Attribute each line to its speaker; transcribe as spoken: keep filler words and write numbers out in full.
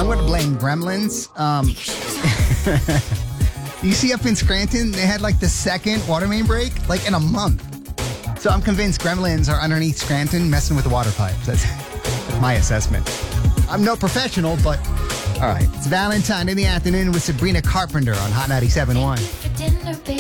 Speaker 1: would blame Gremlins. Um, you see up in Scranton, they had like the second water main break like in a month. So I'm convinced Gremlins are underneath Scranton messing with the water pipes. That's, that's my assessment. I'm no professional, but all right. It's Valentine in the afternoon with Sabrina Carpenter on Hot ninety-seven point one.